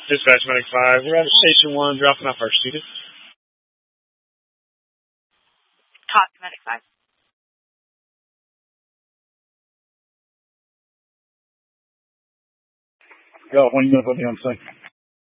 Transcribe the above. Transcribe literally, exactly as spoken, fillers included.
Dispatch Medic five, we're at Station one, dropping off our students. Copy, Medic five. Go, when you know what on site.